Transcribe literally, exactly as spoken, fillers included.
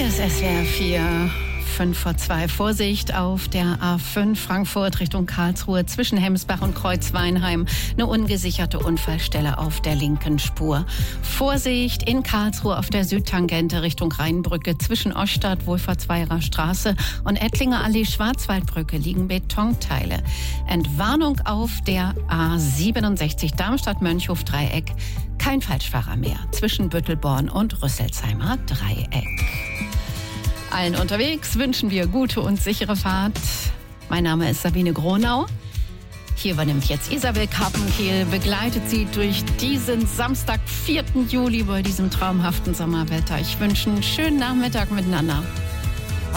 ist S W R vier, fünf vor zwei. Vorsicht auf der A fünf Frankfurt Richtung Karlsruhe zwischen Hemsbach und Kreuzweinheim. Eine ungesicherte Unfallstelle auf der linken Spur. Vorsicht in Karlsruhe auf der Südtangente Richtung Rheinbrücke zwischen Ostadt, Wohlfahrtsweiler Straße und Ettlinger Allee Schwarzwaldbrücke liegen Betonteile. Entwarnung auf der A siebenundsechzig Darmstadt-Mönchhof-Dreieck. Kein Falschfahrer mehr zwischen Büttelborn und Rüsselsheimer Dreieck. Allen unterwegs wünschen wir gute und sichere Fahrt. Mein Name ist Sabine Gronau. Hier übernimmt jetzt Isabel Karpenkehl, begleitet Sie durch diesen Samstag, vierten Juli bei diesem traumhaften Sommerwetter. Ich wünsche einen schönen Nachmittag miteinander.